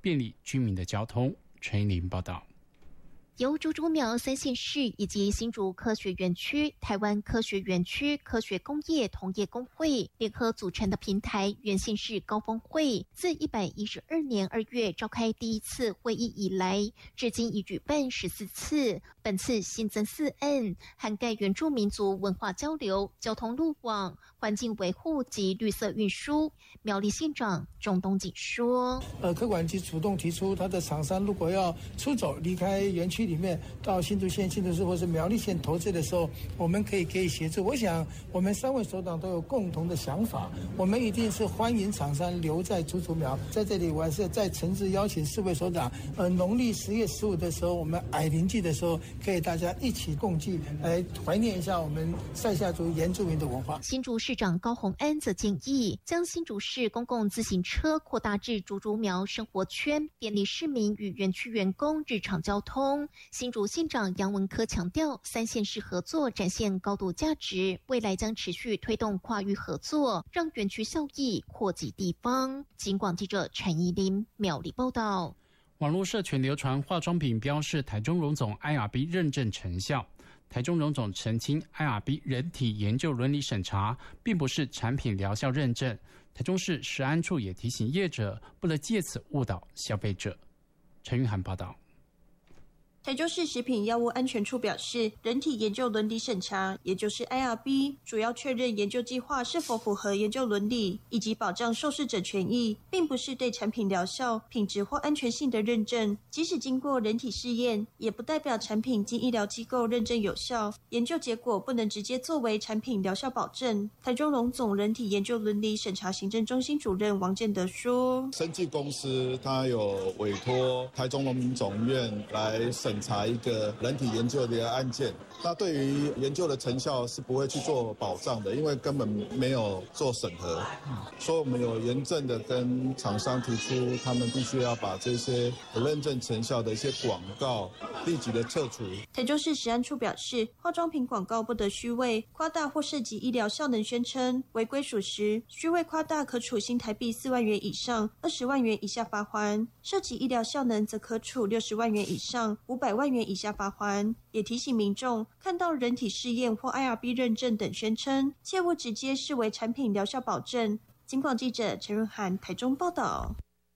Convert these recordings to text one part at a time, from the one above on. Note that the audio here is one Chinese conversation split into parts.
便利居民的交通。陈依林报道。 由竹竹苗3县市以及新竹科学园区、台湾科学园区科学工业同业工会联合组成的平台原县市高峰会，自112年2月召开第一次会议以来，至今已举办14次。本次新增4案，涵盖原住民族文化交流、交通路网、环境维护及绿色运输。苗栗县长钟东锦说： 科管局主动提出，他的厂商如果要出走离开园区里面到新竹县、新竹市或是苗栗县投资的时候，我们可以协助。我想我们3位首长都有共同的想法，我们一定是欢迎厂商留在竹竹苗。在这里我还是再诚挚邀请4位首长，农历10月15的时候，我们矮灵祭的时候，可以大家一起共祭，来怀念一下我们赛夏族原住民的文化。 新竹市长高虹安则建议，将新竹市公共自行车扩大至竹竹苗生活圈，便利市民与园区员工日常交通。新竹县长杨文科强调，3县市合作展现高度价值，未来将持续推动跨域合作，让园区效益扩及地方。警广记者陈怡琳苗栗报道。 网络社群流传化妆品标示台中荣总 IRB 认证成效，台中荣总澄清 IRB 人体研究伦理审查并不是产品疗效认证。台中市食安处也提醒业者不能借此误导消费者。陈玉涵报道。 台中市食品药物安全处表示，人体研究伦理审查，也就是 IRB， 主要确认研究计划是否符合研究伦理，以及保障受试者权益，并不是对产品疗效、品质或安全性的认证。即使经过人体试验，也不代表产品经医疗机构认证有效，研究结果不能直接作为产品疗效保证。台中荣总人体研究伦理审查行政中心主任王建德说： 生技公司它有委托台中荣民总院来审查一个人体研究的案件，那对于研究的成效是不会去做保障的，因为根本没有做审核。所以我们有严正的跟厂商提出，他们必须要把这些不认证成效的一些广告立即的撤除。 台中市食安处表示，化妆品广告不得虚伪、夸大或涉及医疗效能宣称，违规属实，虚伪夸大可处新台币4万元以上20万元以下罚锾，涉及医疗效能则可处60万元以上500万元以下罚锾。也提醒民众，看到人体试验或 IRB 认证等宣称，切勿直接视为产品疗效保证。警广记者陈润涵台中报道。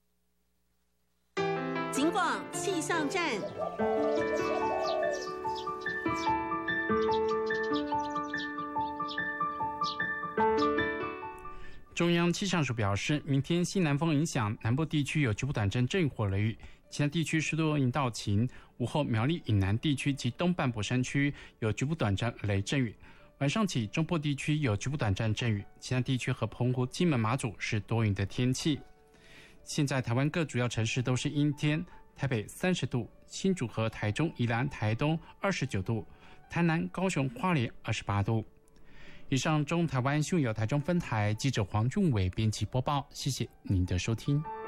警广气象站。 中央气象署表示，明天西南风影响，南部地区有局部短暂阵雨或雷雨，其他地区湿多云到晴。午后苗栗以南地区及东半部山区有局部短暂雷阵雨，晚上起中部地区有局部短暂阵雨，其他地区和澎湖、金门、马祖是多云的天气。现在台湾各主要城市都是阴天，台北30度，新竹和台中、宜兰、台东29度，台南、高雄、花莲28度。以上中台湾新闻由台中分台记者黄俊伟编辑播报，谢谢您的收听。